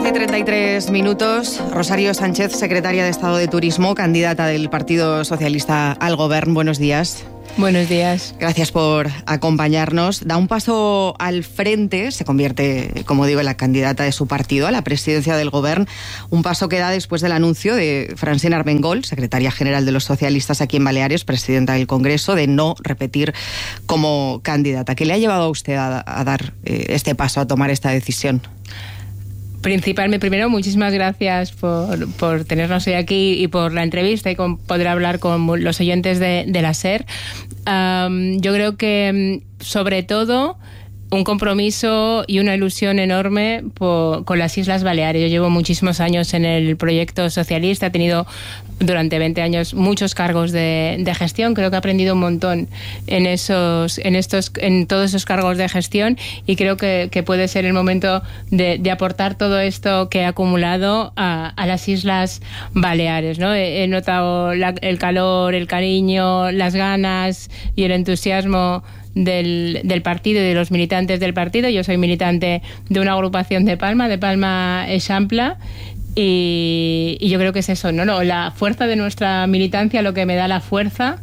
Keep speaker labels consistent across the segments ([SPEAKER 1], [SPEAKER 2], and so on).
[SPEAKER 1] 11:33. Rosario Sánchez, secretaria de Estado de Turismo, candidata del Partido Socialista al Gobierno. Buenos días.
[SPEAKER 2] Buenos días.
[SPEAKER 1] Gracias por acompañarnos. Da un paso al frente, se convierte, como digo, en la candidata de su partido a la presidencia del Gobierno. Un paso que da después del anuncio de Francina Armengol, secretaria general de los socialistas aquí en Baleares, presidenta del Congreso, de no repetir como candidata. ¿Qué le ha llevado a usted a dar este paso, a tomar esta decisión?
[SPEAKER 2] Principalmente, primero, muchísimas gracias por tenernos hoy aquí y por la entrevista y poder hablar con los oyentes de la SER. Yo creo que, sobre todo, un compromiso y una ilusión enorme con las Islas Baleares. Yo llevo muchísimos años en el proyecto socialista, he tenido durante 20 años muchos cargos de gestión. Creo que he aprendido un montón en todos esos cargos de gestión, y creo que puede ser el momento de aportar todo esto que he acumulado a las Islas Baleares, ¿no? He notado el calor, el cariño, las ganas y el entusiasmo del partido y de los militantes del partido. Yo soy militante de una agrupación de Palma Eixample, y yo creo que es eso, ¿no? La fuerza de nuestra militancia, lo que me da la fuerza,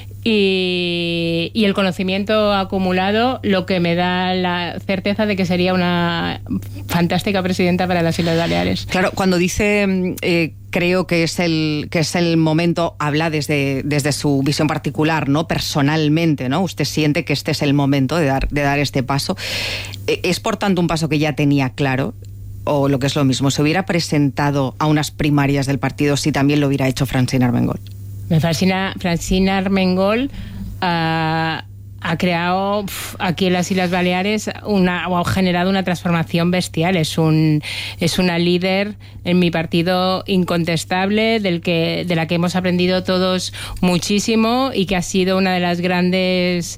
[SPEAKER 2] y el conocimiento acumulado, lo que me da la certeza de que sería una fantástica presidenta para las Islas Baleares.
[SPEAKER 1] Claro, cuando dice creo que es el momento, habla desde su visión particular, ¿no? Personalmente, ¿no? Usted siente que este es el momento de dar este paso. ¿Es por tanto un paso que ya tenía claro? O lo que es lo mismo, ¿se hubiera presentado a unas primarias del partido si también lo hubiera hecho Francina Armengol?
[SPEAKER 2] Francina Armengol ha creado aquí en las Islas Baleares ha generado una transformación bestial. Es una líder en mi partido incontestable, de la que hemos aprendido todos muchísimo, y que ha sido una de las grandes,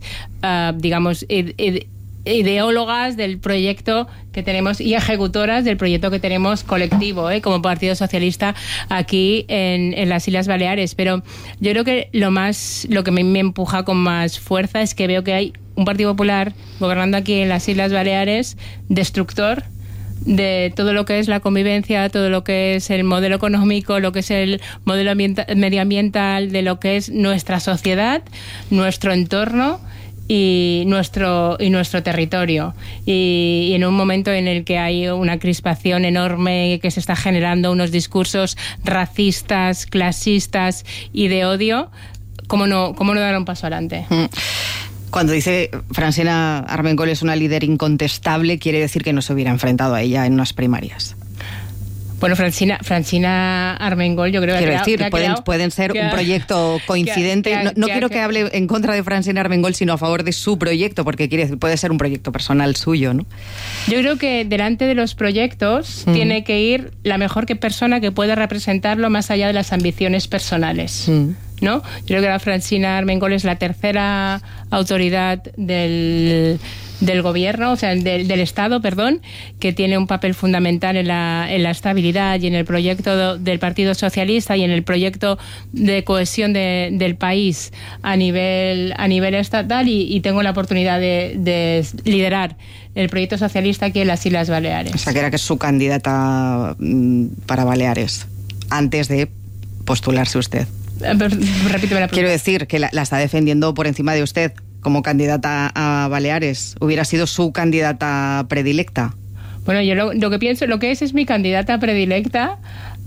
[SPEAKER 2] ideólogas del proyecto que tenemos y ejecutoras del proyecto que tenemos colectivo, como Partido Socialista aquí en las Islas Baleares. Pero yo creo que lo que me empuja con más fuerza es que veo que hay un Partido Popular gobernando aquí en las Islas Baleares destructor de todo lo que es la convivencia, todo lo que es el modelo económico, lo que es el modelo medioambiental, de lo que es nuestra sociedad, nuestro entorno y nuestro territorio, y en un momento en el que hay una crispación enorme, que se está generando unos discursos racistas, clasistas y de odio, ¿cómo no dar un paso adelante?
[SPEAKER 1] Cuando dice Francina Armengol es una líder incontestable, quiere decir que no se hubiera enfrentado a ella en unas primarias.
[SPEAKER 2] Bueno, Francina Armengol, yo creo que
[SPEAKER 1] pueden ser un proyecto coincidente. No quiero que hable en contra de Francina Armengol, sino a favor de su proyecto, porque puede ser un proyecto personal suyo, ¿no?
[SPEAKER 2] Yo creo que delante de los proyectos tiene que ir la mejor persona que pueda representarlo más allá de las ambiciones personales. ¿No? Yo creo que la Francina Armengol es la tercera autoridad del gobierno, o sea, del Estado, perdón, que tiene un papel fundamental en la estabilidad y en el proyecto del Partido Socialista y en el proyecto de cohesión del país a nivel estatal, y tengo la oportunidad de liderar el proyecto socialista aquí en las Islas Baleares.
[SPEAKER 1] O sea, que era su candidata para Baleares antes de postularse usted.
[SPEAKER 2] Repíteme la pregunta.
[SPEAKER 1] Quiero decir que la está defendiendo por encima de usted como candidata a Baleares. ¿Hubiera sido su candidata predilecta?
[SPEAKER 2] Bueno, yo lo que pienso, lo que es mi candidata predilecta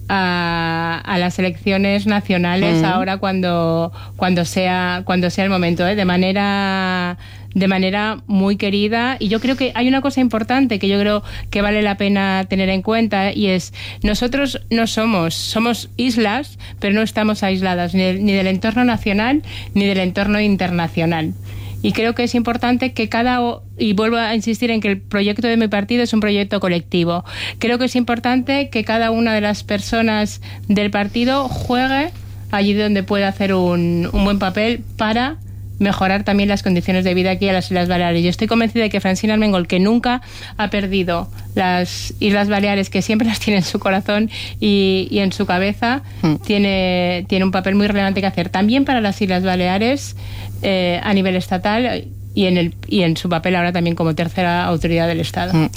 [SPEAKER 2] a las elecciones nacionales ahora cuando sea el momento, de manera muy querida. Y yo creo que hay una cosa importante que yo creo que vale la pena tener en cuenta, y es: nosotros no somos islas, pero no estamos aisladas ni del entorno nacional ni del entorno internacional. Y creo que es importante que y vuelvo a insistir en que el proyecto de mi partido es un proyecto colectivo. Creo que es importante que cada una de las personas del partido juegue allí donde pueda hacer un buen papel para mejorar también las condiciones de vida aquí en las Islas Baleares. Yo estoy convencida de que Francina Armengol, que nunca ha perdido las Islas Baleares, que siempre las tiene en su corazón y en su cabeza, tiene un papel muy relevante que hacer también para las Islas Baleares a nivel estatal y en su papel ahora también como tercera autoridad del Estado.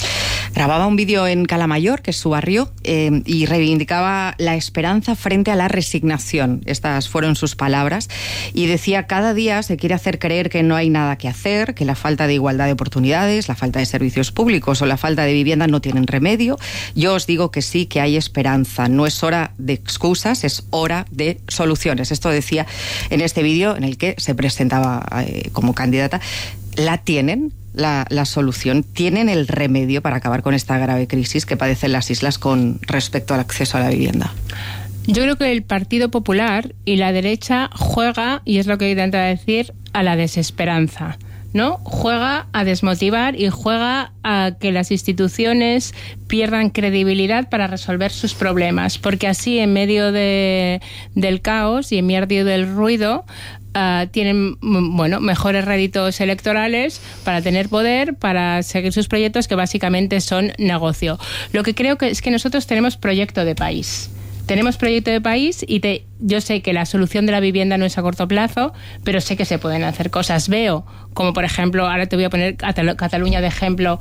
[SPEAKER 1] Grababa un vídeo en Calamayor, que es su barrio, y reivindicaba la esperanza frente a la resignación. Estas fueron sus palabras. Y decía: cada día se quiere hacer creer que no hay nada que hacer, que la falta de igualdad de oportunidades, la falta de servicios públicos o la falta de vivienda no tienen remedio. Yo os digo que sí, que hay esperanza. No es hora de excusas, es hora de soluciones. Esto decía en este vídeo en el que se presentaba como candidata. ¿La tienen? La solución, ¿tienen el remedio para acabar con esta grave crisis que padecen las islas con respecto al acceso a la vivienda?
[SPEAKER 2] Yo creo que el Partido Popular y la derecha juega, y es lo que intenta decir, a la desesperanza, ¿no? Juega a desmotivar y juega a que las instituciones pierdan credibilidad para resolver sus problemas, porque así, en medio del caos y en medio del ruido, tienen mejores réditos electorales para tener poder, para seguir sus proyectos, que básicamente son negocio. Lo que creo que es que nosotros tenemos proyecto de país. Tenemos proyecto de país y yo sé que la solución de la vivienda no es a corto plazo, pero sé que se pueden hacer cosas. Veo, como por ejemplo, ahora te voy a poner Cataluña de ejemplo,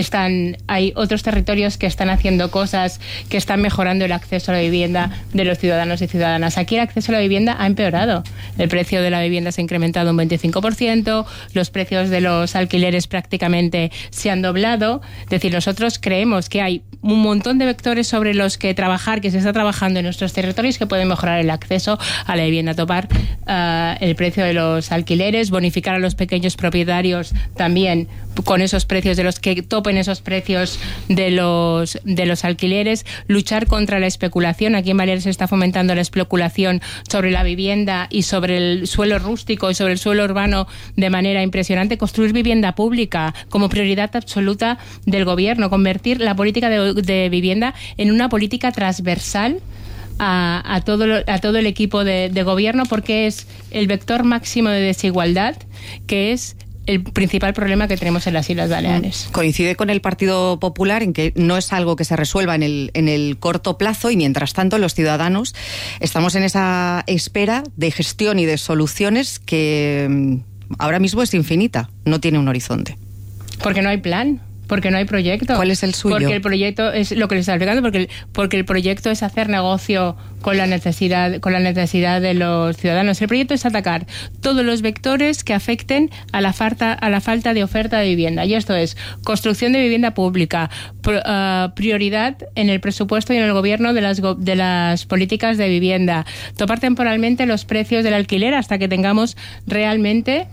[SPEAKER 2] hay otros territorios que están haciendo cosas que están mejorando el acceso a la vivienda de los ciudadanos y ciudadanas. Aquí el acceso a la vivienda ha empeorado. El precio de la vivienda se ha incrementado un 25%, los precios de los alquileres prácticamente se han doblado. Es decir, nosotros creemos que hay un montón de vectores sobre los que trabajar, que se está trabajando en nuestros territorios, que pueden mejorar el acceso a la vivienda, topar el precio de los alquileres, bonificar a los pequeños propietarios también con esos precios, de los que topen esos precios de los alquileres, luchar contra la especulación. Aquí en Baleares se está fomentando la especulación sobre la vivienda y sobre el suelo rústico y sobre el suelo urbano de manera impresionante. Construir vivienda pública como prioridad absoluta del gobierno, convertir la política de vivienda en una política transversal a todo el equipo de gobierno, porque es el vector máximo de desigualdad, que es el principal problema que tenemos en las Islas Baleares.
[SPEAKER 1] Coincide con el Partido Popular en que no es algo que se resuelva en el corto plazo, y mientras tanto los ciudadanos estamos en esa espera de gestión y de soluciones que ahora mismo es infinita, no tiene un horizonte.
[SPEAKER 2] Porque no hay plan. Porque no hay proyecto.
[SPEAKER 1] ¿Cuál es el suyo?
[SPEAKER 2] Porque el proyecto es lo que les está explicando, porque el proyecto es hacer negocio con la necesidad de los ciudadanos. El proyecto es atacar todos los vectores que afecten a la falta de oferta de vivienda. Y esto es construcción de vivienda pública, prioridad en el presupuesto y en el gobierno de las políticas de vivienda, topar temporalmente los precios del alquiler hasta que tengamos realmente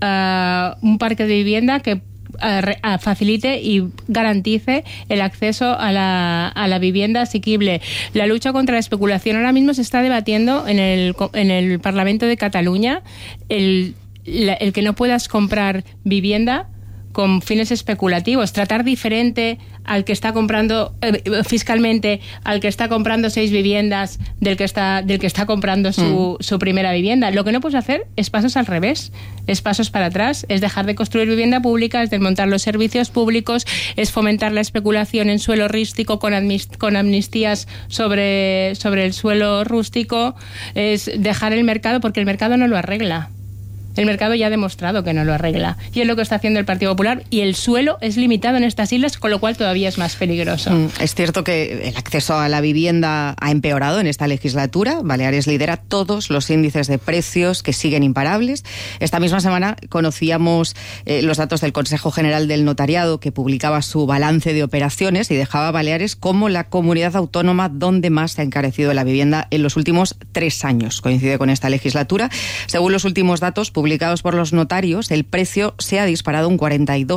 [SPEAKER 2] un parque de vivienda que facilite y garantice el acceso a la vivienda asequible. La lucha contra la especulación. Ahora mismo se está debatiendo en el Parlamento de Cataluña el que no puedas comprar vivienda con fines especulativos, tratar diferente al que está comprando fiscalmente, al que está comprando 6 viviendas del que está comprando su primera vivienda. Lo que no puedes hacer es pasos al revés, es pasos para atrás, es dejar de construir vivienda pública, es desmontar los servicios públicos, es fomentar la especulación en suelo rústico con amnistías sobre el suelo rústico, es dejar el mercado, porque el mercado no lo arregla. El mercado ya ha demostrado que no lo arregla. Y es lo que está haciendo el Partido Popular. Y el suelo es limitado en estas islas, con lo cual todavía es más peligroso.
[SPEAKER 1] Es cierto que el acceso a la vivienda ha empeorado en esta legislatura. Baleares lidera todos los índices de precios, que siguen imparables. Esta misma semana conocíamos los datos del Consejo General del Notariado, que publicaba su balance de operaciones y dejaba a Baleares como la comunidad autónoma donde más se ha encarecido la vivienda en los últimos 3 años. Coincide con esta legislatura. Según los últimos datos publicados por los notarios, el precio se ha disparado un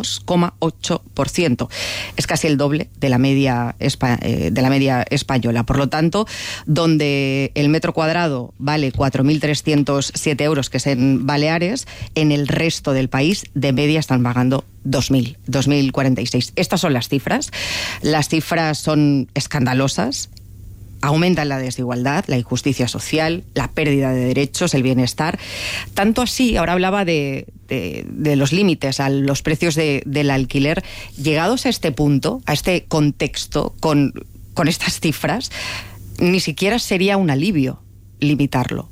[SPEAKER 1] 42,8%. Es casi el doble de la media española. Por lo tanto, donde el metro cuadrado vale 4.307 euros, que es en Baleares, en el resto del país de media están pagando 2.046. Estas son las cifras. Las cifras son escandalosas. Aumentan la desigualdad, la injusticia social, la pérdida de derechos, el bienestar. Tanto así, ahora hablaba de los límites a los precios del alquiler. Llegados a este punto, a este contexto, con estas cifras, ni siquiera sería un alivio limitarlo.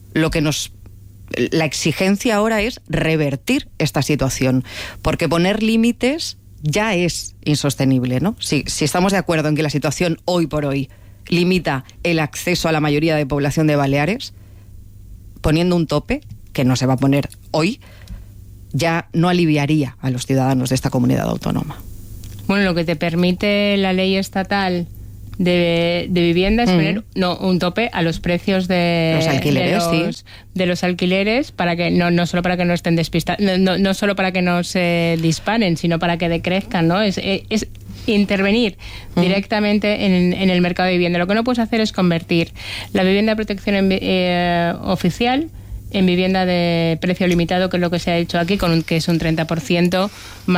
[SPEAKER 1] La exigencia ahora es revertir esta situación, porque poner límites ya es insostenible, ¿no? Si estamos de acuerdo en que la situación hoy por hoy limita el acceso a la mayoría de población de Baleares, poniendo un tope, que no se va a poner hoy, ya no aliviaría a los ciudadanos de esta comunidad autónoma.
[SPEAKER 2] Bueno, lo que te permite la ley estatal de vivienda es poner un tope a los precios de
[SPEAKER 1] los alquileres,
[SPEAKER 2] de los alquileres, para que no solo para que no estén despistados, no solo para que no se disparen, sino para que decrezcan, ¿no? Es intervenir directamente en el mercado de vivienda. Lo que no puedes hacer es convertir la vivienda de protección oficial en vivienda de precio limitado, que es lo que se ha hecho aquí, que es un 30%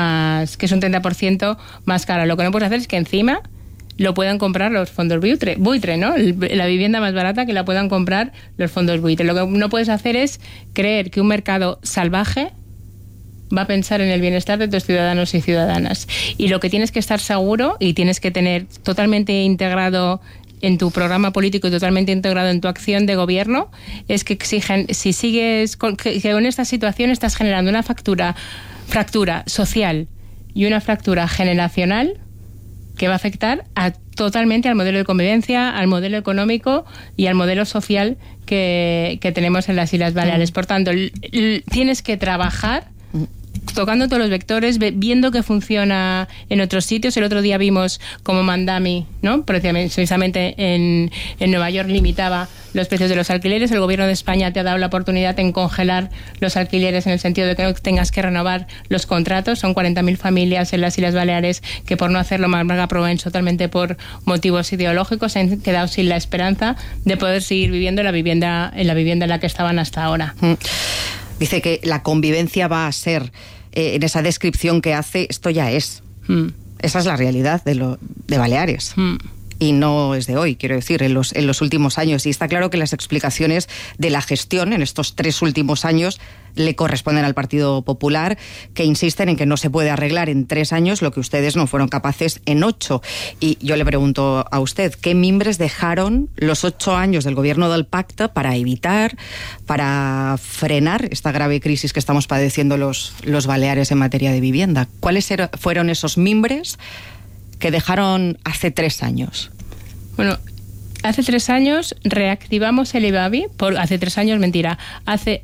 [SPEAKER 2] más caro. Lo que no puedes hacer es que encima lo puedan comprar los fondos buitre, ¿no? La vivienda más barata que la puedan comprar los fondos buitre. Lo que no puedes hacer es creer que un mercado salvaje va a pensar en el bienestar de tus ciudadanos y ciudadanas. Y lo que tienes que estar seguro y tienes que tener totalmente integrado en tu programa político y totalmente integrado en tu acción de gobierno es que exigen, si sigues que en esta situación estás generando una fractura social y una fractura generacional que va a afectar totalmente al modelo de convivencia, al modelo económico y al modelo social que tenemos en las Islas Baleares. Por tanto, tienes que trabajar tocando todos los vectores, viendo que funciona en otros sitios. El otro día vimos como Mandami, ¿no? Precisamente en Nueva York limitaba los precios de los alquileres. El gobierno de España te ha dado la oportunidad en congelar los alquileres, en el sentido de que no tengas que renovar los contratos. Son 40.000 familias en las Islas Baleares que, por no hacerlo, Málaga Provence, totalmente por motivos ideológicos, se han quedado sin la esperanza de poder seguir viviendo en la vivienda en la que estaban hasta ahora.
[SPEAKER 1] Dice que la convivencia va a ser, en esa descripción que hace, esto ya es. Esa es la realidad de Baleares. Y no es de hoy, quiero decir, en los últimos años. Y está claro que las explicaciones de la gestión en estos 3 últimos años le corresponden al Partido Popular, que insisten en que no se puede arreglar en 3 años lo que ustedes no fueron capaces en 8. Y yo le pregunto a usted, ¿qué mimbres dejaron los 8 años del gobierno del Pacte para evitar, para frenar esta grave crisis que estamos padeciendo los baleares en materia de vivienda? ¿Cuáles fueron esos mimbres que dejaron hace 3 años?
[SPEAKER 2] Bueno, hace 3 años reactivamos el IBABI, hace 3 años, mentira, hace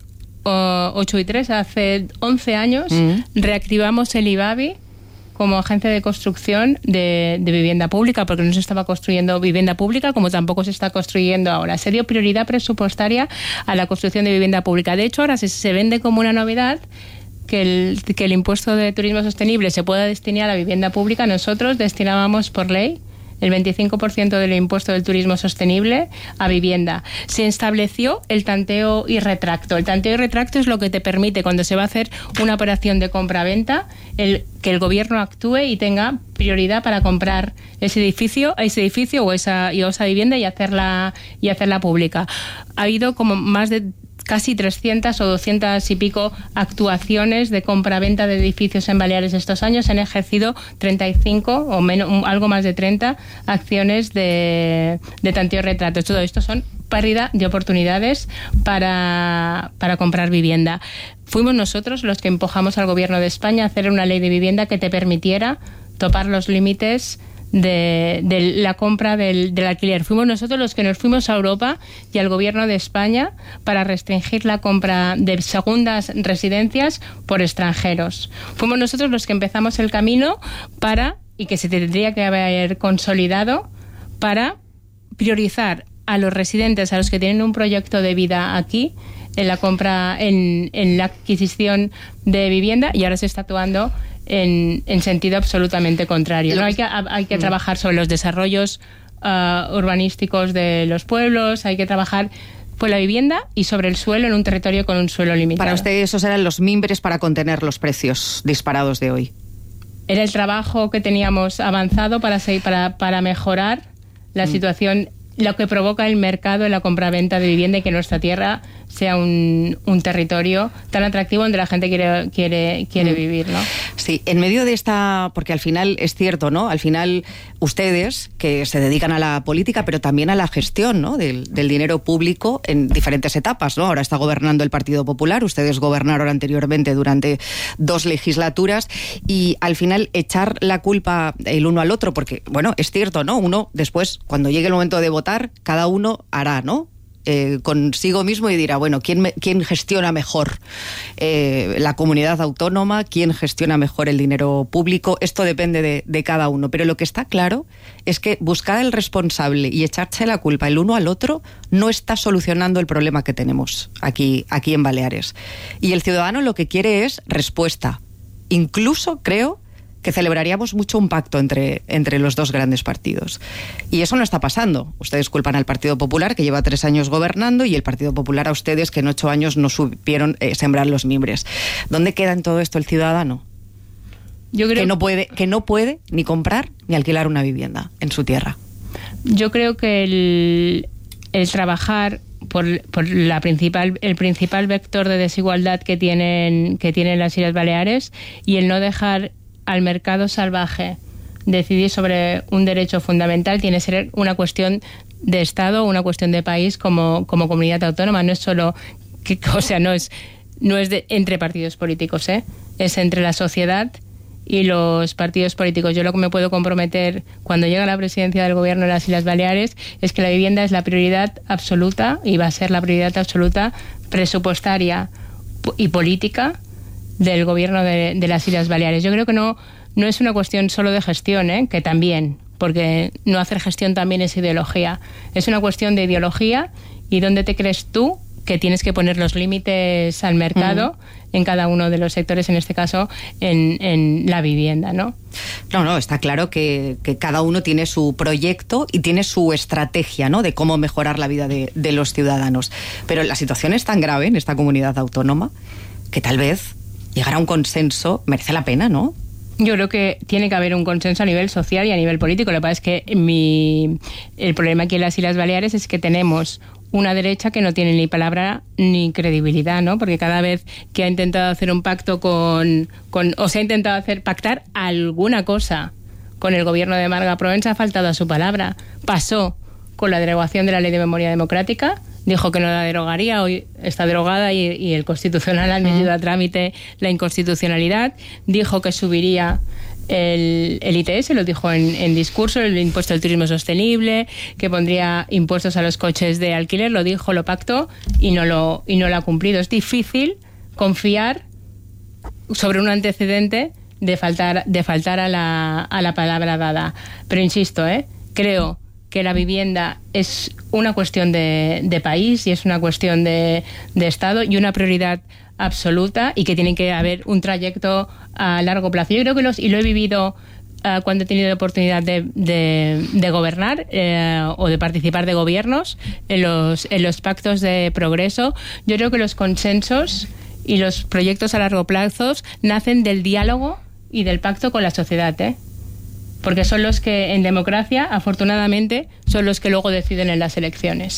[SPEAKER 2] 8 y 3, hace 11 años reactivamos el IBABI como agencia de construcción de vivienda pública, porque no se estaba construyendo vivienda pública, como tampoco se está construyendo ahora. Se dio prioridad presupuestaria a la construcción de vivienda pública. De hecho, ahora se vende como una novedad que el impuesto de turismo sostenible se pueda destinar a la vivienda pública. Nosotros destinábamos por ley el 25% del impuesto del turismo sostenible a vivienda. Se estableció el tanteo y retracto. El tanteo y retracto es lo que te permite, cuando se va a hacer una operación de compra-venta, que el gobierno actúe y tenga prioridad para comprar ese edificio o esa vivienda y hacerla pública. Ha habido como más de casi 300 o 200 y pico actuaciones de compra-venta de edificios en Baleares estos años. Se han ejercido 35 o menos, algo más de 30 acciones de tanteo y retrato. Todo esto son pérdida de oportunidades para comprar vivienda. Fuimos nosotros los que empujamos al gobierno de España a hacer una ley de vivienda que te permitiera topar los límites de la compra del alquiler. Fuimos nosotros los que nos fuimos a Europa y al gobierno de España para restringir la compra de segundas residencias por extranjeros. Fuimos nosotros los que empezamos el camino y que se tendría que haber consolidado, para priorizar a los residentes, a los que tienen un proyecto de vida aquí, en la compra, en la adquisición de vivienda, y ahora se está actuando en sentido absolutamente contrario, ¿no? Hay que trabajar sobre los desarrollos urbanísticos de los pueblos, hay que trabajar por la vivienda y sobre el suelo en un territorio con un suelo limitado.
[SPEAKER 1] Para usted esos eran los mimbres para contener los precios disparados de hoy.
[SPEAKER 2] Era el trabajo que teníamos avanzado para mejorar la situación lo que provoca el mercado en la compraventa de vivienda y que nuestra tierra sea un territorio tan atractivo donde la gente quiere vivir, ¿no?
[SPEAKER 1] Sí, en medio de esta, porque al final es cierto, ¿no? Al final ustedes que se dedican a la política, pero también a la gestión, ¿no? del dinero público en diferentes etapas, ¿no? Ahora está gobernando el Partido Popular, ustedes gobernaron anteriormente durante 2 legislaturas y al final echar la culpa el uno al otro, porque, bueno, es cierto, ¿no? Uno después, cuando llegue el momento de votar, cada uno hará, ¿no? Consigo mismo y dirá, bueno, ¿quién gestiona mejor la comunidad autónoma? ¿Quién gestiona mejor el dinero público? Esto depende de cada uno. Pero lo que está claro es que buscar al responsable y echarse la culpa el uno al otro no está solucionando el problema que tenemos aquí en Baleares. Y el ciudadano lo que quiere es respuesta. Incluso creo que celebraríamos mucho un pacto entre los dos grandes partidos. Y eso no está pasando. Ustedes culpan al Partido Popular, que lleva 3 años gobernando, y el Partido Popular a ustedes, que en 8 años no supieron sembrar los mimbres. ¿Dónde queda en todo esto el ciudadano? Yo creo que no puede ni comprar ni alquilar una vivienda en su tierra.
[SPEAKER 2] Yo creo que el trabajar por el principal vector de desigualdad que tienen las Islas Baleares y el no dejar al mercado salvaje decidir sobre un derecho fundamental tiene que ser una cuestión de Estado, una cuestión de país como comunidad autónoma. No es solo no es entre partidos políticos, es entre la sociedad y los partidos políticos. Yo lo que me puedo comprometer cuando llegue a la presidencia del gobierno de las Islas Baleares es que la vivienda es la prioridad absoluta y va a ser la prioridad absoluta presupuestaria y política del gobierno de las Islas Baleares. Yo creo que no es una cuestión solo de gestión, que también, porque no hacer gestión también es ideología. Es una cuestión de ideología y dónde te crees tú que tienes que poner los límites al mercado en cada uno de los sectores, en este caso en la vivienda, ¿no?
[SPEAKER 1] No, está claro que cada uno tiene su proyecto y tiene su estrategia, ¿no? De cómo mejorar la vida de los ciudadanos. Pero la situación es tan grave en esta comunidad autónoma que tal vez llegar a un consenso merece la pena, ¿no?
[SPEAKER 2] Yo creo que tiene que haber un consenso a nivel social y a nivel político. Lo que pasa es que el problema aquí en las Islas Baleares es que tenemos una derecha que no tiene ni palabra ni credibilidad, ¿no? Porque cada vez que ha intentado hacer un pacto o se ha intentado pactar alguna cosa con el gobierno de Marga Provença, ha faltado a su palabra. Pasó con la derogación de la Ley de Memoria Democrática, dijo que no la derogaría, hoy está derogada y el Constitucional ha admitido a trámite la inconstitucionalidad, dijo que subiría el ITS, lo dijo en discurso, el impuesto al turismo sostenible, que pondría impuestos a los coches de alquiler, lo dijo, lo pactó y no lo ha cumplido. Es difícil confiar sobre un antecedente de faltar a la palabra dada. Pero insisto, creo que la vivienda es una cuestión de país y es una cuestión de Estado y una prioridad absoluta y que tiene que haber un trayecto a largo plazo. Yo creo que y lo he vivido cuando he tenido la oportunidad de gobernar o de participar de gobiernos en los pactos de progreso. Yo creo que los consensos y los proyectos a largo plazo nacen del diálogo y del pacto con la sociedad, porque son los que en democracia, afortunadamente, son los que luego deciden en las elecciones.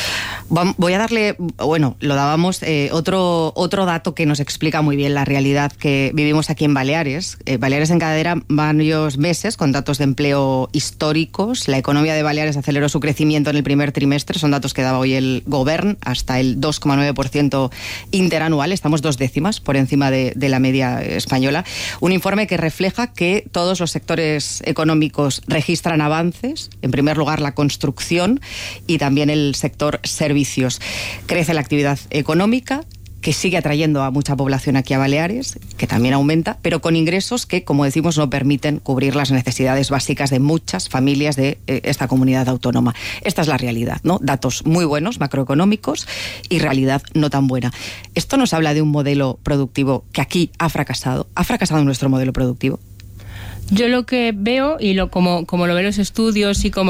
[SPEAKER 1] Voy a darle, lo dábamos, otro dato que nos explica muy bien la realidad que vivimos aquí en Baleares. Baleares encadena varios meses con datos de empleo históricos. La economía de Baleares aceleró su crecimiento en el primer trimestre, son datos que daba hoy el Govern, hasta el 2,9% interanual. Estamos 2 décimas por encima de la media española. Un informe que refleja que todos los sectores económicos registran avances. En primer lugar, la construcción y también el sector servicios. Crece la actividad económica, que sigue atrayendo a mucha población aquí a Baleares, que también aumenta, pero con ingresos que, como decimos, no permiten cubrir las necesidades básicas de muchas familias de esta comunidad autónoma. Esta es la realidad, ¿no? Datos muy buenos, macroeconómicos, y realidad no tan buena. Esto nos habla de un modelo productivo que aquí ha fracasado. ¿Ha fracasado nuestro modelo productivo?
[SPEAKER 2] Yo lo que veo, y como lo ven los estudios y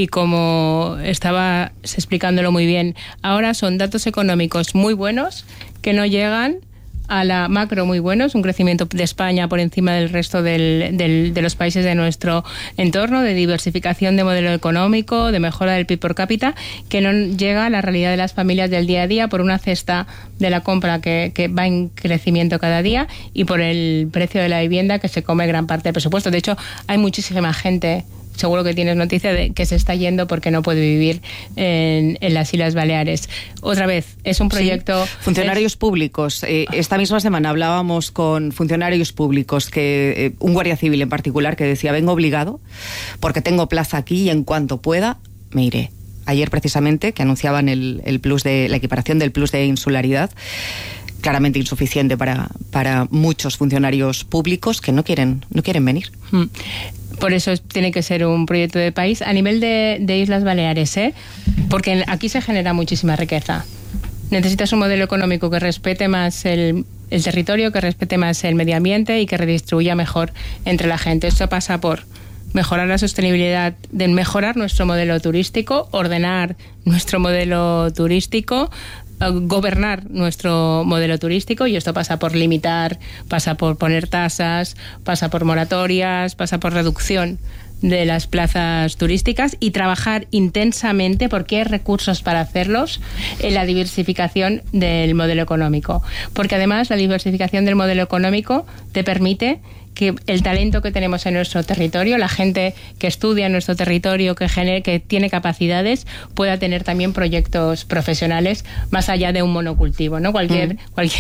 [SPEAKER 2] como estaba explicándolo muy bien, ahora son datos económicos muy buenos que no llegan a la macro muy buenos, un crecimiento de España por encima del resto de los países de nuestro entorno, de diversificación de modelo económico, de mejora del PIB por cápita, que no llega a la realidad de las familias del día a día por una cesta de la compra que va en crecimiento cada día y por el precio de la vivienda que se come gran parte del presupuesto. De hecho, hay muchísima gente, seguro que tienes noticia, de que se está yendo porque no puede vivir en las Islas Baleares. Otra vez, es un proyecto...
[SPEAKER 1] Sí. Funcionarios públicos. Esta misma semana hablábamos con funcionarios públicos, que un guardia civil en particular, que decía: vengo obligado porque tengo plaza aquí y en cuanto pueda me iré. Ayer precisamente, que anunciaban el plus de la equiparación del plus de insularidad, claramente insuficiente para muchos funcionarios públicos que no quieren venir.
[SPEAKER 2] Por eso tiene que ser un proyecto de país a nivel de Islas Baleares, porque aquí se genera muchísima riqueza. Necesitas un modelo económico que respete más el territorio, que respete más el medio ambiente y que redistribuya mejor entre la gente. Esto pasa por mejorar la sostenibilidad, de mejorar nuestro modelo turístico, ordenar nuestro modelo turístico, gobernar nuestro modelo turístico, y esto pasa por limitar, pasa por poner tasas, pasa por moratorias, pasa por reducción de las plazas turísticas y trabajar intensamente, porque hay recursos para hacerlos, en la diversificación del modelo económico. Porque además la diversificación del modelo económico te permite que el talento que tenemos en nuestro territorio, la gente que estudia en nuestro territorio, que tiene capacidades, pueda tener también proyectos profesionales más allá de un monocultivo, ¿no? Cualquiera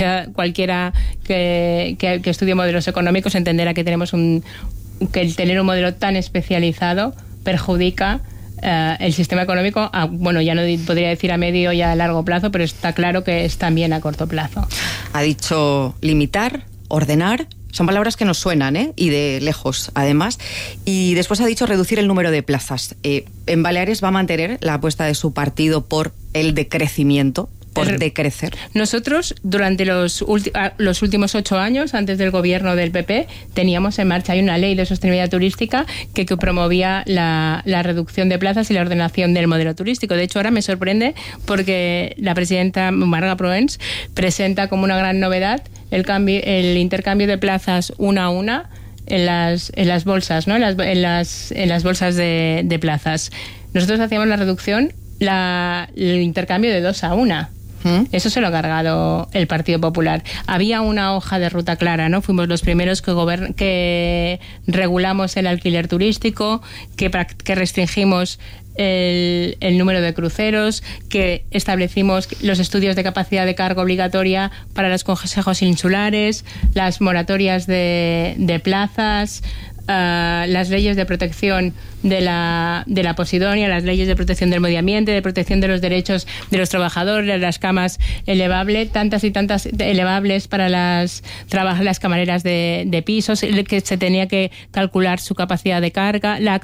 [SPEAKER 2] que estudie modelos económicos entenderá que que el tener un modelo tan especializado perjudica el sistema económico, ya no podría decir a medio y a largo plazo, pero está claro que es también a corto plazo.
[SPEAKER 1] Ha dicho limitar, ordenar. Son palabras que nos suenan, y de lejos, además. Y después ha dicho reducir el número de plazas. En Baleares va a mantener la apuesta de su partido por el decrecimiento, por decrecer.
[SPEAKER 2] Nosotros, durante los últimos 8 años, antes del gobierno del PP, teníamos en marcha, hay una ley de sostenibilidad turística que promovía la reducción de plazas y la ordenación del modelo turístico. De hecho, ahora me sorprende porque la presidenta Marga Proens presenta como una gran novedad el intercambio de plazas una a una en las bolsas, ¿no? En las bolsas de plazas. Nosotros hacíamos la reducción, el intercambio de 2 a 1. Eso se lo ha cargado el Partido Popular. Había una hoja de ruta clara, ¿no? Fuimos los primeros que regulamos el alquiler turístico, que restringimos el número de cruceros, que establecimos los estudios de capacidad de carga obligatoria para los consejos insulares, las moratorias de plazas, las leyes de protección de la posidonia, las leyes de protección del medio ambiente, de protección de los derechos de los trabajadores, las camas elevables, tantas y tantas elevables para las camareras de pisos, que se tenía que calcular su capacidad de carga, la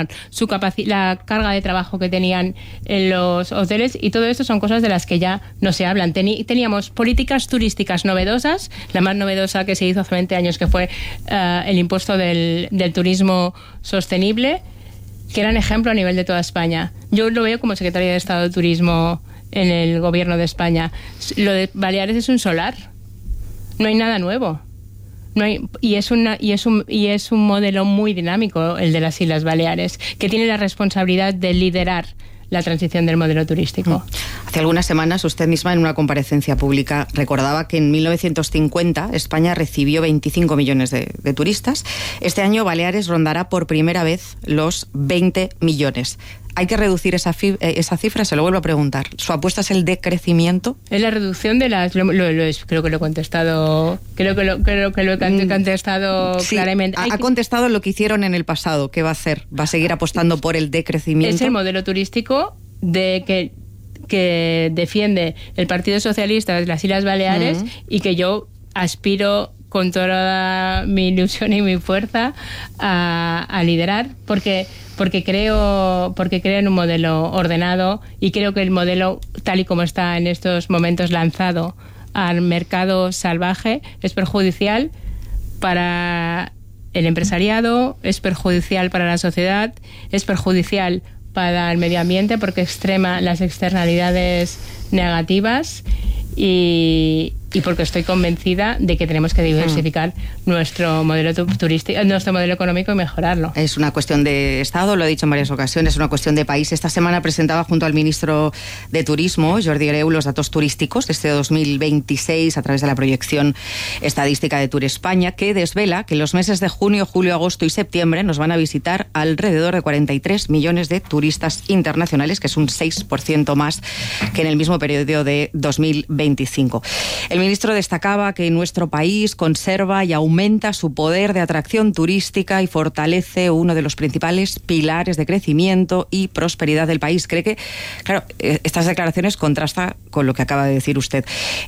[SPEAKER 2] carga de trabajo que tenían en los hoteles, y todo esto son cosas de las que ya no se hablan. Teníamos políticas turísticas novedosas, la más novedosa que se hizo hace 20 años, que fue el impuesto del turismo sostenible, que eran ejemplo a nivel de toda España. Yo lo veo como secretaria de Estado de Turismo en el gobierno de España. Lo de Baleares es un solar. No hay nada nuevo. Y es un modelo muy dinámico el de las Islas Baleares, que tiene la responsabilidad de liderar la transición del modelo turístico.
[SPEAKER 1] Hace algunas semanas usted misma, en una comparecencia pública, recordaba que en 1950 España recibió 25 millones de turistas. Este año Baleares rondará por primera vez los 20 millones. ¿Hay que reducir esa cifra? Se lo vuelvo a preguntar. ¿Su apuesta es el decrecimiento?
[SPEAKER 2] Es la reducción de las... creo que lo he contestado... Creo que lo he contestado claramente.
[SPEAKER 1] Ha contestado lo que hicieron en el pasado. ¿Qué va a hacer? ¿Va a seguir apostando por el decrecimiento?
[SPEAKER 2] Es el modelo turístico que defiende el Partido Socialista de las Islas Baleares y que yo aspiro con toda mi ilusión y mi fuerza a liderar, porque creo en un modelo ordenado, y creo que el modelo, tal y como está en estos momentos lanzado al mercado salvaje, es perjudicial para el empresariado, es perjudicial para la sociedad, es perjudicial para el medio ambiente, porque extrema las externalidades negativas, y y porque estoy convencida de que tenemos que diversificar nuestro modelo turístico, nuestro modelo económico y mejorarlo.
[SPEAKER 1] Es una cuestión de Estado, lo he dicho en varias ocasiones, es una cuestión de país. Esta semana presentaba junto al ministro de Turismo, Jordi Hereu, los datos turísticos de este 2026 a través de la proyección estadística de Tour España, que desvela que en los meses de junio, julio, agosto y septiembre nos van a visitar alrededor de 43 millones de turistas internacionales, que es un 6% más que en el mismo periodo de 2025. El ministro destacaba que nuestro país conserva y aumenta su poder de atracción turística y fortalece uno de los principales pilares de crecimiento y prosperidad del país. Cree que, claro, estas declaraciones contrastan con lo que acaba de decir usted.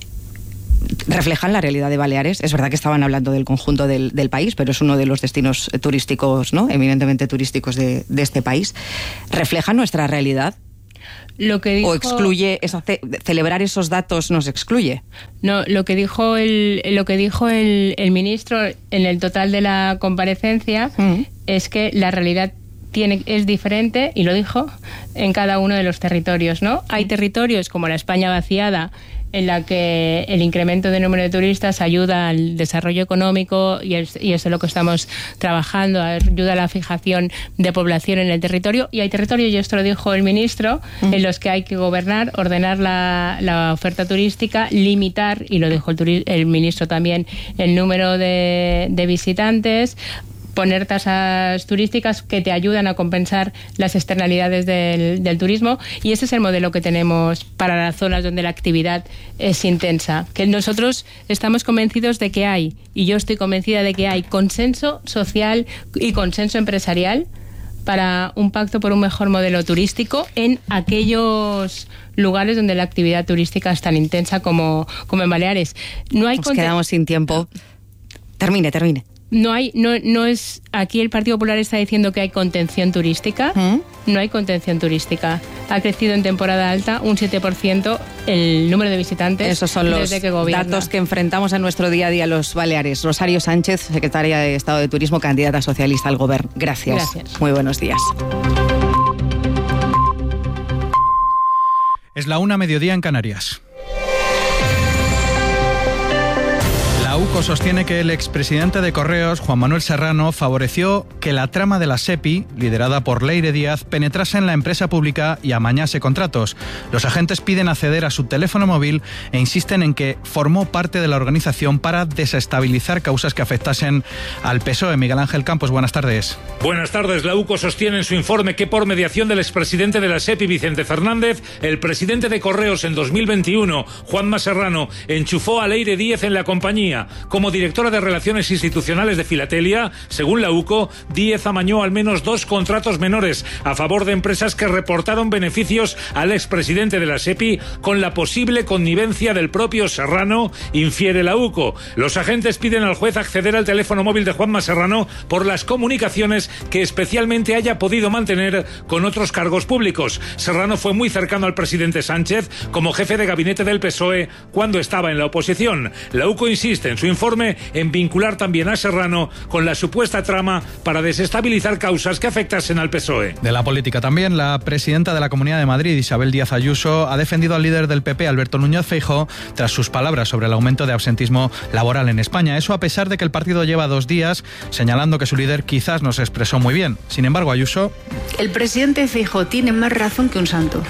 [SPEAKER 1] Reflejan la realidad de Baleares. Es verdad que estaban hablando del conjunto del país, pero es uno de los destinos turísticos, ¿no?, eminentemente turísticos de este país. ¿Reflejan nuestra realidad?
[SPEAKER 2] Lo que dijo,
[SPEAKER 1] ¿O excluye, celebrar esos datos nos excluye?
[SPEAKER 2] No, lo que dijo el ministro en el total de la comparecencia es que la realidad es diferente, y lo dijo, en cada uno de los territorios, ¿no? Hay territorios como la España vaciada, en la que el incremento del número de turistas ayuda al desarrollo económico y eso es lo que estamos trabajando, ayuda a la fijación de población en el territorio, y hay territorios, y esto lo dijo el ministro, en los que hay que gobernar, ordenar la oferta turística, limitar, y lo dijo el ministro también, el número de visitantes, poner tasas turísticas que te ayudan a compensar las externalidades del turismo, y ese es el modelo que tenemos para las zonas donde la actividad es intensa. Que nosotros estamos convencidos de que hay, y yo estoy convencida de que hay consenso social y consenso empresarial para un pacto por un mejor modelo turístico en aquellos lugares donde la actividad turística es tan intensa como en Baleares. Nos
[SPEAKER 1] quedamos sin tiempo. Termine.
[SPEAKER 2] No es, aquí el Partido Popular está diciendo que hay contención turística. No hay contención turística. Ha crecido en temporada alta un 7% el número de visitantes.
[SPEAKER 1] Esos son los datos que enfrentamos en nuestro día a día los Baleares. Rosario Sánchez, secretaria de Estado de Turismo, candidata socialista al Gobierno. Gracias. Muy buenos días.
[SPEAKER 3] Es la 1:00 en Canarias. La UCO sostiene que el expresidente de Correos, Juan Manuel Serrano, favoreció que la trama de la SEPI, liderada por Leire Díaz, penetrase en la empresa pública y amañase contratos. Los agentes piden acceder a su teléfono móvil e insisten en que formó parte de la organización para desestabilizar causas que afectasen al PSOE. Miguel Ángel Campos, buenas tardes.
[SPEAKER 4] Buenas tardes. La UCO sostiene en su informe que por mediación del expresidente de la SEPI, Vicente Fernández, el presidente de Correos en 2021, Juanma Serrano, enchufó a Leire Díaz en la compañía. Como directora de Relaciones Institucionales de Filatelia, según la UCO, Díaz amañó al menos 2 contratos menores a favor de empresas que reportaron beneficios al expresidente de la SEPI con la posible connivencia del propio Serrano, infiere la UCO. Los agentes piden al juez acceder al teléfono móvil de Juanma Serrano por las comunicaciones que especialmente haya podido mantener con otros cargos públicos. Serrano fue muy cercano al presidente Sánchez como jefe de gabinete del PSOE cuando estaba en la oposición. La UCO insiste en su informe en vincular también a Serrano con la supuesta trama para desestabilizar causas que afectasen al PSOE.
[SPEAKER 3] De la política también, la presidenta de la Comunidad de Madrid, Isabel Díaz Ayuso, ha defendido al líder del PP, Alberto Núñez Feijóo, tras sus palabras sobre el aumento de absentismo laboral en España. Eso a pesar de que el partido lleva 2 días señalando que su líder quizás no se expresó muy bien. Sin embargo, Ayuso...
[SPEAKER 5] El presidente Feijóo tiene más razón que un santo.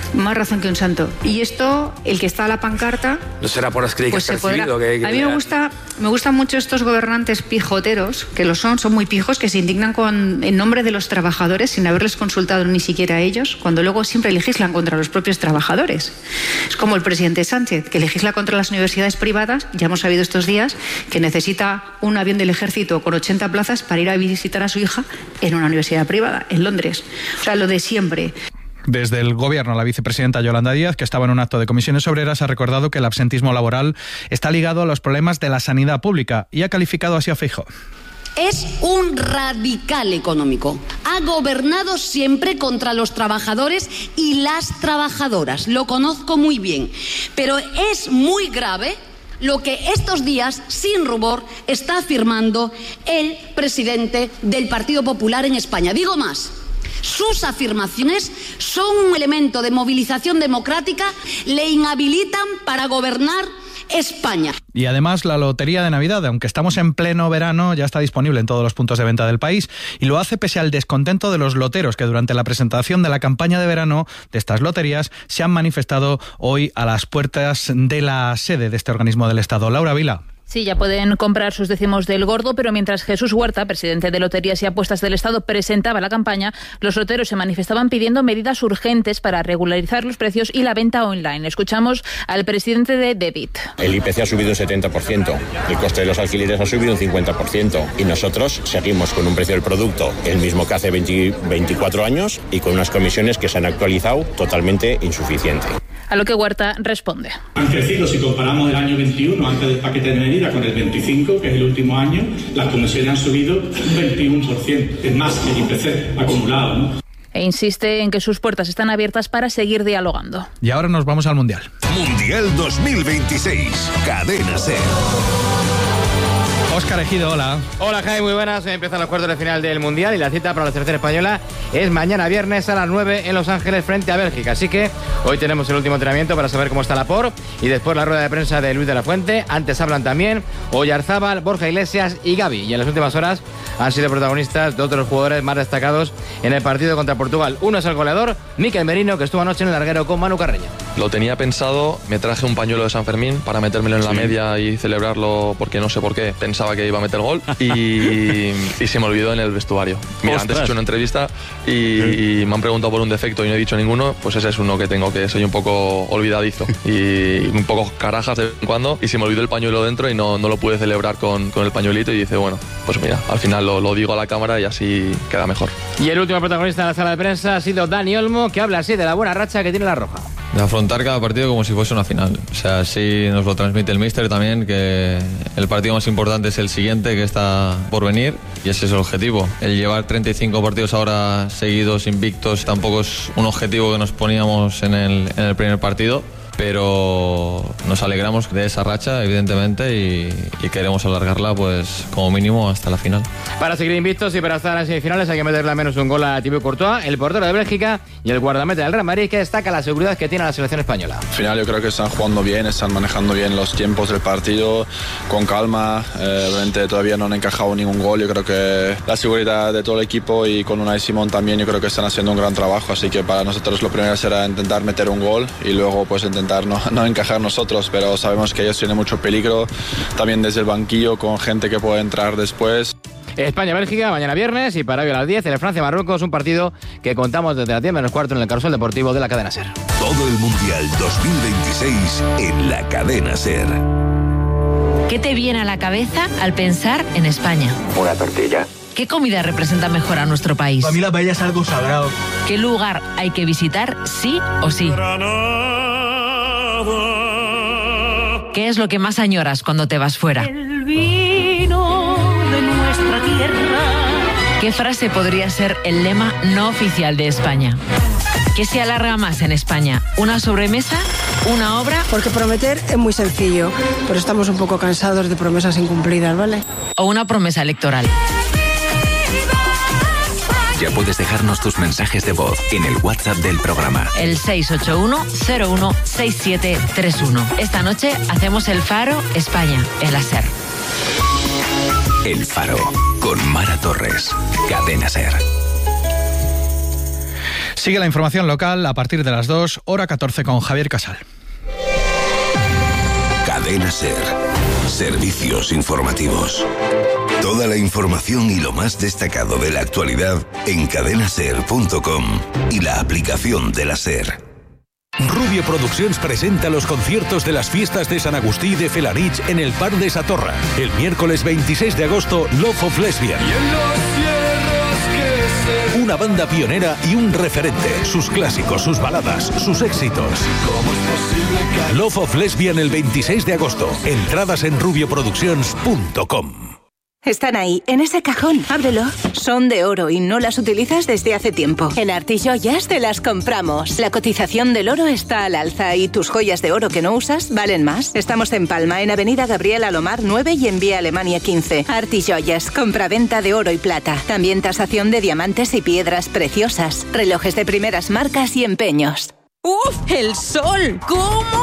[SPEAKER 5] Y esto, el que está a la pancarta...
[SPEAKER 6] No será por las críticas que ha recibido.
[SPEAKER 5] A mí me gustan mucho estos gobernantes pijoteros, que lo son muy pijos, que se indignan en nombre de los trabajadores sin haberles consultado ni siquiera a ellos, cuando luego siempre legislan contra los propios trabajadores. Es como el presidente Sánchez, que legisla contra las universidades privadas. Ya hemos sabido estos días que necesita un avión del ejército con 80 plazas para ir a visitar a su hija en una universidad privada, en Londres. O sea, lo de siempre.
[SPEAKER 3] Desde el Gobierno, la vicepresidenta Yolanda Díaz, que estaba en un acto de Comisiones Obreras, ha recordado que el absentismo laboral está ligado a los problemas de la sanidad pública y ha calificado así a Feijóo.
[SPEAKER 7] Es un radical económico. Ha gobernado siempre contra los trabajadores y las trabajadoras. Lo conozco muy bien. Pero es muy grave lo que estos días, sin rubor, está afirmando el presidente del Partido Popular en España. Digo más. Sus afirmaciones son un elemento de movilización democrática, le inhabilitan para gobernar España.
[SPEAKER 3] Y además la Lotería de Navidad, aunque estamos en pleno verano, ya está disponible en todos los puntos de venta del país y lo hace pese al descontento de los loteros que durante la presentación de la campaña de verano de estas loterías se han manifestado hoy a las puertas de la sede de este organismo del Estado. Laura Vila.
[SPEAKER 8] Sí, ya pueden comprar sus décimos del gordo, pero mientras Jesús Huerta, presidente de Loterías y Apuestas del Estado, presentaba la campaña, los loteros se manifestaban pidiendo medidas urgentes para regularizar los precios y la venta online. Escuchamos al presidente de Debit.
[SPEAKER 9] El IPC ha subido un 70%, el coste de los alquileres ha subido un 50% y nosotros seguimos con un precio del producto el mismo que hace 24 años y con unas comisiones que se han actualizado totalmente insuficiente.
[SPEAKER 8] A lo que Huerta responde.
[SPEAKER 10] Han crecido, si comparamos el año 21, antes del paquete de medidas, con el 25, que es el último año, las comisiones han subido un 21%. Es más que el IPC acumulado, ¿no?
[SPEAKER 8] E insiste en que sus puertas están abiertas para seguir dialogando.
[SPEAKER 3] Y ahora nos vamos al Mundial.
[SPEAKER 11] Mundial 2026. Cadena SER.
[SPEAKER 3] Óscar Ejido, hola.
[SPEAKER 12] Hola, Jaime, muy buenas. Empiezan los cuartos de final del Mundial y la cita para la selección española es mañana viernes a las 9 en Los Ángeles frente a Bélgica. Así que hoy tenemos el último entrenamiento para saber cómo está Laporte y después la rueda de prensa de Luis de la Fuente. Antes hablan también Oyarzábal, Borja Iglesias y Gavi. Y en las últimas horas han sido protagonistas dos de los jugadores más destacados en el partido contra Portugal. Uno es el goleador, Mikel Merino, que estuvo anoche en el larguero con Manu Carreño.
[SPEAKER 13] Lo tenía pensado, me traje un pañuelo de San Fermín para metérmelo en la media y celebrarlo porque no sé por qué. Pensaba que iba a meter gol y se me olvidó en el vestuario. Mira, antes he hecho una entrevista y me han preguntado por un defecto y no he dicho ninguno, pues ese es uno que tengo, que soy un poco olvidadizo y un poco carajas de vez en cuando y se me olvidó el pañuelo dentro y no lo pude celebrar con el pañuelito y dice, bueno, pues mira, al final lo digo a la cámara y así queda mejor.
[SPEAKER 12] Y el último protagonista en la sala de prensa ha sido Dani Olmo, que habla así de la buena racha que tiene la Roja.
[SPEAKER 14] De afrontar cada partido como si fuese una final. O sea, así nos lo transmite el míster también, que el partido más importante es el siguiente, que está por venir, y ese es el objetivo. El llevar 35 partidos ahora seguidos, invictos, tampoco es un objetivo que nos poníamos en el primer partido, pero nos alegramos de esa racha, evidentemente, y queremos alargarla pues como mínimo hasta la final.
[SPEAKER 12] Para seguir invictos y para estar en semifinales hay que meterle al menos un gol a Thibaut Courtois, el portero de Bélgica y el guardameta del Real Madrid, que destaca la seguridad que tiene la selección española.
[SPEAKER 15] Al final yo creo que están jugando bien, están manejando bien los tiempos del partido, con calma. Obviamente todavía no han encajado ningún gol. Yo creo que la seguridad de todo el equipo y con Unai Simón también, yo creo que están haciendo un gran trabajo. Así que para nosotros lo primero será intentar meter un gol y luego pues intentar no encajar nosotros, pero sabemos que ellos tienen mucho peligro también desde el banquillo, con gente que puede entrar después.
[SPEAKER 12] España-Bélgica mañana viernes y para hoy a las 10 el Francia-Marruecos, un partido que contamos desde las 10 menos cuarto en el Carrusel Deportivo de la cadena SER.
[SPEAKER 11] Todo el Mundial 2026 en la cadena SER.
[SPEAKER 16] ¿Qué te viene a la cabeza al pensar en España?
[SPEAKER 6] Una tortilla.
[SPEAKER 16] ¿Qué comida representa mejor a nuestro país?
[SPEAKER 17] Para mí la paella es algo sagrado.
[SPEAKER 16] ¿Qué lugar hay que visitar sí o sí? ¿Qué es lo que más añoras cuando te vas fuera?
[SPEAKER 18] El vino de nuestra tierra.
[SPEAKER 16] ¿Qué frase podría ser el lema no oficial de España? ¿Qué se alarga más en España? ¿Una sobremesa? ¿Una obra?
[SPEAKER 19] Porque prometer es muy sencillo, pero estamos un poco cansados de promesas incumplidas, ¿vale?
[SPEAKER 16] ¿O una promesa electoral?
[SPEAKER 20] Ya puedes dejarnos tus mensajes de voz en el WhatsApp del programa.
[SPEAKER 16] El 681-016731. Esta noche hacemos el Faro España en la SER.
[SPEAKER 20] El Faro, con Mara Torres. Cadena SER.
[SPEAKER 3] Sigue la información local a partir de las 2, hora 14 con Javier Casal.
[SPEAKER 11] Cadena SER. Servicios informativos. Toda la información y lo más destacado de la actualidad en cadenaser.com y la aplicación de la SER.
[SPEAKER 21] Rubio Produccions presenta los conciertos de las fiestas de San Agustí de Felanich en el Parc de Satorra. El miércoles 26 de agosto, Love of Lesbian. Una banda pionera y un referente. Sus clásicos, sus baladas, sus éxitos. Love of Lesbian el 26 de agosto. Entradas en rubioproductions.com.
[SPEAKER 22] Están ahí, en ese cajón. Ábrelo. Son de oro y no las utilizas desde hace tiempo. En Artijoyas te las compramos. La cotización del oro está al alza y tus joyas de oro que no usas valen más. Estamos en Palma, en Avenida Gabriel Alomar 9 y en Vía Alemania 15. Artijoyas, compraventa de oro y plata. También tasación de diamantes y piedras preciosas. Relojes de primeras marcas y empeños.
[SPEAKER 23] ¡Uf! ¡El sol! ¿Cómo pega?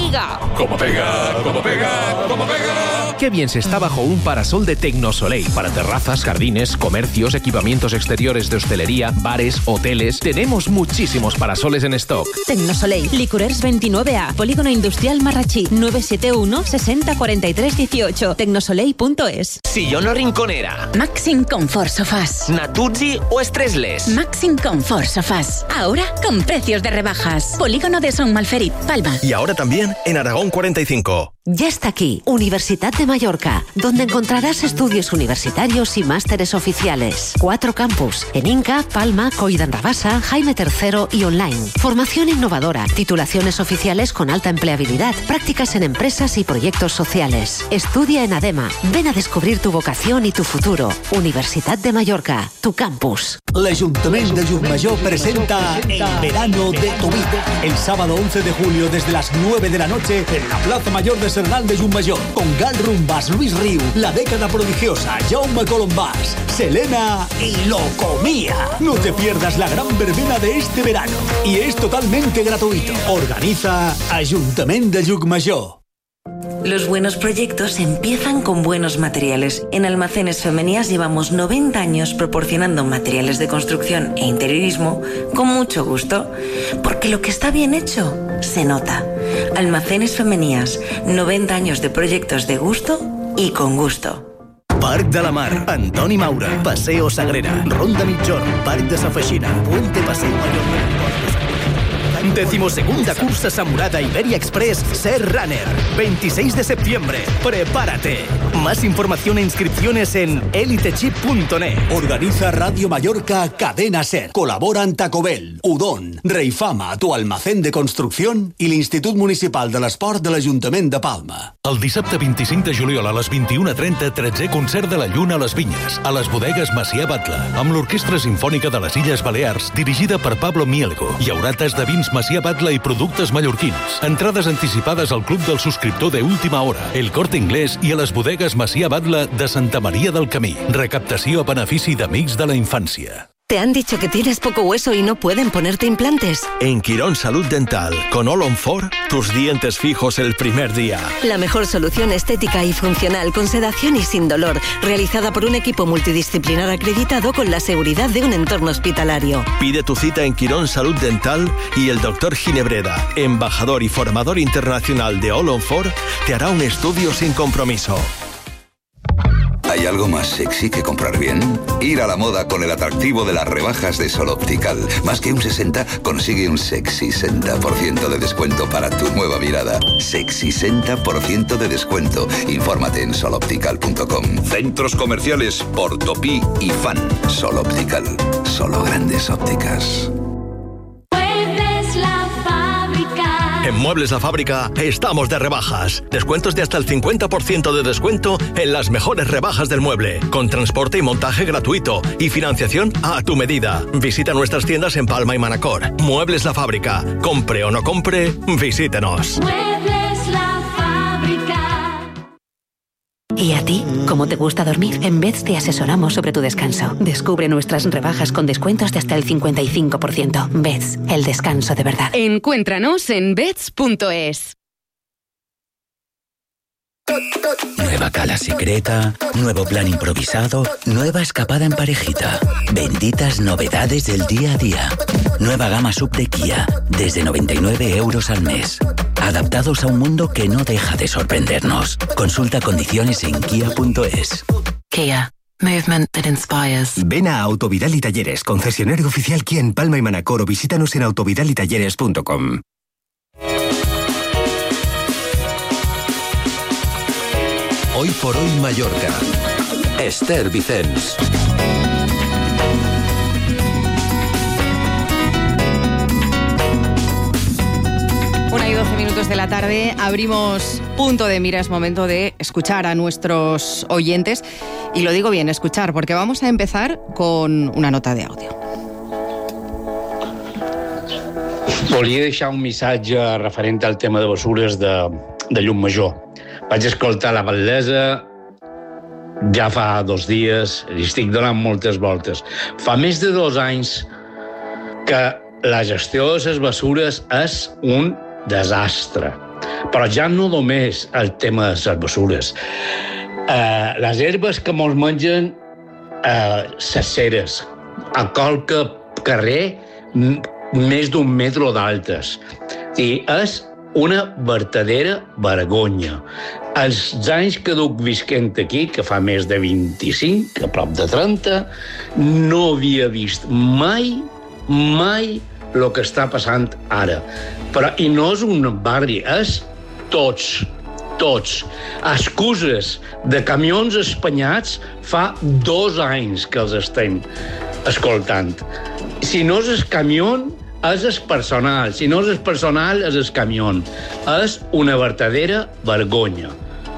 [SPEAKER 2] amiga.
[SPEAKER 21] Como pega, como pega, como pega.
[SPEAKER 17] Qué bien se está bajo un parasol de Tecnosoleil para terrazas, jardines, comercios, equipamientos exteriores de hostelería, bares, hoteles. Tenemos muchísimos parasoles en stock.
[SPEAKER 2] Tecnosoleil, Licorers 29A, Polígono Industrial Marrachí, 971 60 43 18, tecnosoleil.es. Sillón o rinconera.
[SPEAKER 22] Maxim Comfort Sofás.
[SPEAKER 2] Natuzzi o Stressless.
[SPEAKER 22] Maxim Comfort Sofás. Ahora con precios de rebajas. Polígono de Son Malferit, Palma.
[SPEAKER 17] Y ahora también en Aragón 45.
[SPEAKER 22] Ya está aquí, Universidad de Mallorca, donde encontrarás estudios universitarios y másteres oficiales. 4 campus, en Inca, Palma, Coidan Rabasa, Jaime III y online. Formación innovadora, titulaciones oficiales con alta empleabilidad, prácticas en empresas y proyectos sociales. Estudia en ADEMA. Ven a descubrir tu vocación y tu futuro. Universidad de Mallorca, tu campus.
[SPEAKER 23] L'Ajuntament de Llucmajor presenta El Verano de tu Vida. El sábado 11 de julio desde las 9 de la noche en la Plaza Mayor de Sernal de Llucmajor, con Gal Rumbas, Luis Riu, La Década Prodigiosa, Jaume Colombás, Selena y Locomía. No te pierdas la gran verbena de este verano y es totalmente gratuito. Organiza Ajuntament de Llucmajor.
[SPEAKER 24] Los buenos proyectos empiezan con buenos materiales. En Almacenes Femenías llevamos 90 años proporcionando materiales de construcción e interiorismo con mucho gusto, porque lo que está bien hecho se nota. Almacenes Femenías, 90 años de proyectos de gusto y con gusto.
[SPEAKER 17] Parc de la Mar, Antoni Maura, Paseo Sagrera, Ronda Mitjorn, Parc de Sa Feixina, Puente Paseo Mayor. 12ª cursa Samurada Iberia Express Ser Runner, 26 de septiembre. Prepárate. Más información e inscripciones en elitechip.net.
[SPEAKER 23] Organiza Radio Mallorca Cadena Ser. Colaboran Taco Bell, Udon, Reifama, tu almacén de construcción i l'Institut Municipal de l'Esport de l'Ajuntament de Palma.
[SPEAKER 21] El dissabte 25 de juliol a les 21:30, 13è concert de la Lluna a les Vinyes, a les bodegues Macià Batlle, amb l'Orquestra Simfònica de les Illes Balears, dirigida per Pablo Mielgo. Hi haurà tas de vins Macià Batlle i productes mallorquins. Entrades anticipades al Club del Subscriptor de Última Hora, El Corte Inglés i a les bodegues Macià Batlle de Santa Maria del Camí. Recaptació a benefici d'Amics de la Infància.
[SPEAKER 22] ¿Te han dicho que tienes poco hueso y no pueden ponerte implantes?
[SPEAKER 17] En Quirón Salud Dental, con All on 4, tus dientes fijos el primer día.
[SPEAKER 22] La mejor solución estética y funcional, con sedación y sin dolor, realizada por un equipo multidisciplinar acreditado con la seguridad de un entorno hospitalario.
[SPEAKER 17] Pide tu cita en Quirón Salud Dental y el Dr. Ginebreda, embajador y formador internacional de All on 4, te hará un estudio sin compromiso.
[SPEAKER 11] ¿Hay algo más sexy que comprar bien? Ir a la moda con el atractivo de las rebajas de Sol Optical. Más que un 60, consigue un sexy 60% de descuento para tu nueva mirada. Sexy 60% de descuento. Infórmate en soloptical.com. Centros comerciales Portopí y Fan. Sol Optical. Solo grandes ópticas.
[SPEAKER 17] En Muebles La Fábrica estamos de rebajas. Descuentos de hasta el 50% de descuento en las mejores rebajas del mueble. Con transporte y montaje gratuito y financiación a tu medida. Visita nuestras tiendas en Palma y Manacor. Muebles La Fábrica. Compre o no compre, visítenos.
[SPEAKER 22] Muebles La Fábrica. ¿Y a ti? ¿Cómo te gusta dormir? En Beds te asesoramos sobre tu descanso. Descubre nuestras rebajas con descuentos de hasta el 55%. Beds, el descanso de verdad.
[SPEAKER 25] Encuéntranos en beds.es.
[SPEAKER 26] Nueva cala secreta, nuevo plan improvisado, nueva escapada en parejita. Benditas novedades del día a día. Nueva gama sub de Kia, desde 99 euros al mes. Adaptados a un mundo que no deja de sorprendernos. Consulta condiciones en kia.es.
[SPEAKER 22] Kia. Movement that inspires.
[SPEAKER 26] Ven a Autovidal y Talleres, concesionario oficial Kia en Palma y Manacor, o visítanos en autovidalitalleres.com.
[SPEAKER 21] Hoy por hoy Mallorca. Esther Vicens.
[SPEAKER 1] Una y 12 minutos de la tarde, abrimos Punto de Mira. Es momento de escuchar a nuestros oyentes. Y lo digo bien, escuchar, porque vamos a empezar con una nota de audio.
[SPEAKER 27] Volia deixar un missatge referent al tema de bessures de Llucmajor. Vaig escoltar la Gal·lesa ja fa 2 dies, li estic donant moltes voltes. Fa més de 2 anys que la gestió de les bessures és un desastre. Però ja no només el tema de les bessures. Les herbes que mos mengen les ceres, a qualque carrer més d'un metro d'altes. I és una vertadera vergonya. Els anys que duc visquent aquí, que fa més de 25, a prop de 30, no havia vist mai el que està passant ara. I no és un barri, és tots. Excuses de camions espanyats fa 2 anys que els estem escoltant. Si no és el camió, és el personal. Si no és el personal, és el camió. És una vertadera vergonya.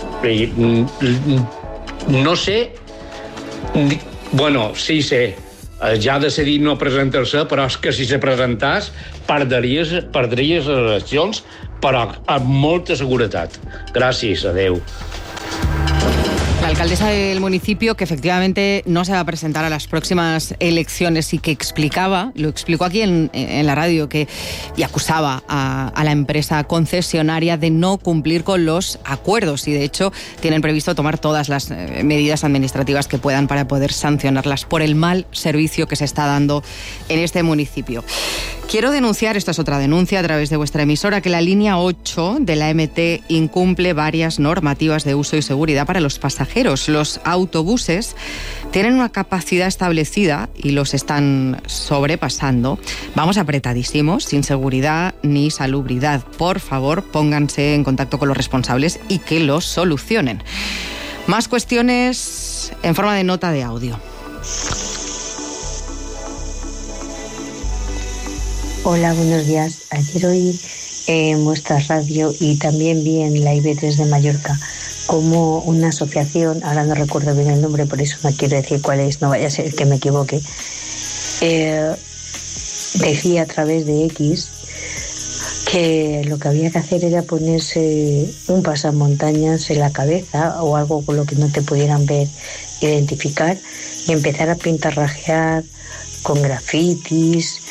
[SPEAKER 27] No sé... Bueno, sí sé. Ja ha decidit no presentar-se, però és que si se presentàs perdries les eleccions, però amb molta seguretat. Gràcies, adeu.
[SPEAKER 1] La alcaldesa del municipio, que efectivamente no se va a presentar a las próximas elecciones y que lo explicó aquí en la radio, y acusaba a la empresa concesionaria de no cumplir con los acuerdos, y de hecho tienen previsto tomar todas las medidas administrativas que puedan para poder sancionarlas por el mal servicio que se está dando en este municipio. Quiero denunciar, esta es otra denuncia a través de vuestra emisora, que la línea 8 de la MT incumple varias normativas de uso y seguridad para los pasajeros. Los autobuses tienen una capacidad establecida y los están sobrepasando. Vamos apretadísimos, sin seguridad ni salubridad. Por favor, pónganse en contacto con los responsables y que los solucionen. Más cuestiones en forma de nota de audio.
[SPEAKER 4] Hola, buenos días. Ayer oí en vuestra radio y también vi en la IB3 de Mallorca como una asociación, ahora no recuerdo bien el nombre, por eso no quiero decir cuál es, no vaya a ser que me equivoque, decía a través de X que lo que había que hacer era ponerse un pasamontañas en la cabeza o algo con lo que no te pudieran ver, identificar, y empezar a pintarrajear con grafitis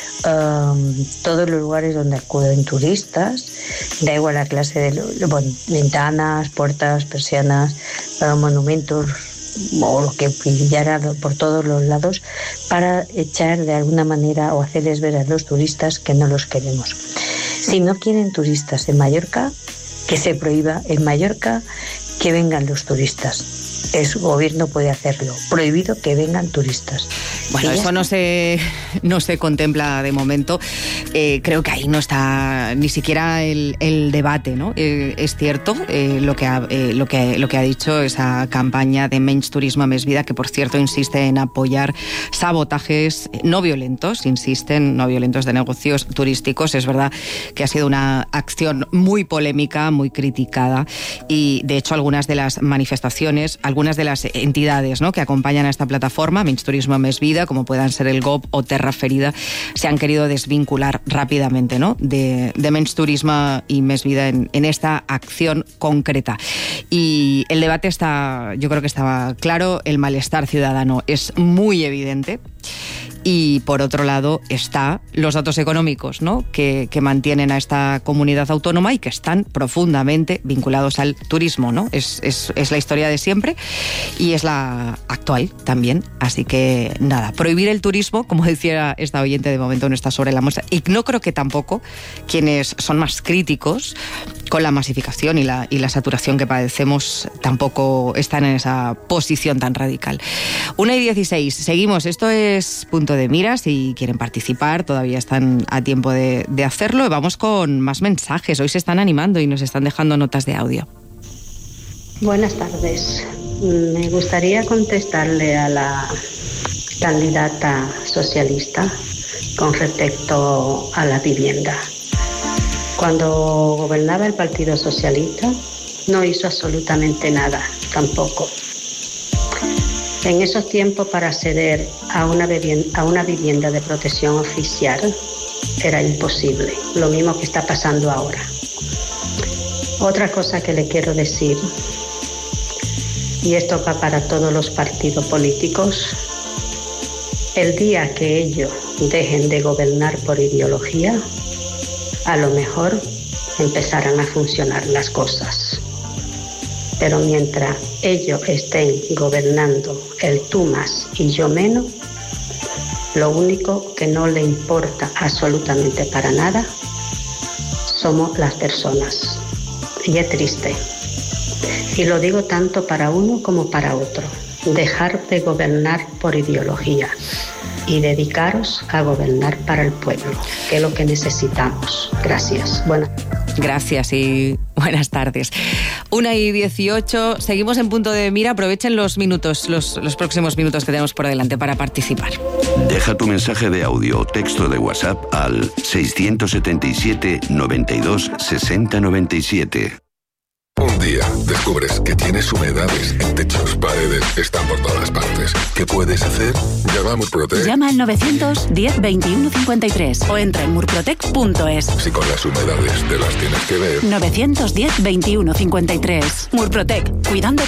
[SPEAKER 4] todos los lugares donde acuden turistas, da igual la clase de ventanas, puertas, persianas, monumentos o lo que pillara por todos los lados, para echar de alguna manera o hacerles ver a los turistas que no los queremos. Si no quieren turistas en Mallorca, que se prohíba en Mallorca que vengan los turistas. El gobierno puede hacerlo. Prohibido que vengan turistas.
[SPEAKER 1] Bueno, eso no se contempla de momento. Creo que ahí no está ni siquiera el debate, ¿no? Es cierto lo que ha dicho esa campaña de Menys Turisme Més Vida, que por cierto insiste en apoyar sabotajes no violentos, no violentos de negocios turísticos. Es verdad que ha sido una acción muy polémica, muy criticada, y de hecho algunas de las manifestaciones, algunas de las entidades, ¿no?, que acompañan a esta plataforma, Menys Turisme Més Vida, como puedan ser el GOP o Terra Ferida, se han querido desvincular rápidamente, ¿no?, de Menys Turisme y Més Vida en esta acción concreta. Y el debate yo creo que estaba claro, el malestar ciudadano es muy evidente. Y por otro lado está los datos económicos, ¿no?, que mantienen a esta comunidad autónoma y que están profundamente vinculados al turismo, ¿no? Es la historia de siempre y es la actual también. Así que nada, prohibir el turismo, como decía esta oyente, de momento no está sobre la mesa. Y no creo que tampoco quienes son más críticos con la masificación y la saturación que padecemos tampoco están en esa posición tan radical. 1:16, seguimos. Esto es Punto de Mira. Si quieren participar, todavía están a tiempo de hacerlo. Y vamos con más mensajes. Hoy se están animando y nos están dejando notas de audio.
[SPEAKER 5] Buenas tardes. Me gustaría contestarle a la candidata socialista con respecto a la vivienda. Cuando gobernaba el Partido Socialista no hizo absolutamente nada, tampoco. En esos tiempos, para acceder a una vivienda de protección oficial era imposible, lo mismo que está pasando ahora. Otra cosa que le quiero decir, y esto va para todos los partidos políticos, el día que ellos dejen de gobernar por ideología, a lo mejor empezarán a funcionar las cosas. Pero mientras ellos estén gobernando el tú más y yo menos, lo único que no le importa absolutamente para nada somos las personas. Y es triste. Y lo digo tanto para uno como para otro. Dejar de gobernar por ideología y dedicaros a gobernar para el pueblo, que es lo que necesitamos. Gracias.
[SPEAKER 1] Gracias y buenas tardes. 1:18, seguimos en punto de mira. Aprovechen los minutos, los próximos minutos que tenemos por delante para participar.
[SPEAKER 11] Deja tu mensaje de audio o texto de WhatsApp al 677 92 60 97.
[SPEAKER 7] Un día descubres que tienes humedades en techos, paredes, están por todas partes. ¿Qué puedes hacer? Llama a Murprotec.
[SPEAKER 22] Llama al 910 21 53 o entra en murprotec.es.
[SPEAKER 7] Si con las humedades te las tienes que ver.
[SPEAKER 22] 910 21 53. Murprotec, cuidando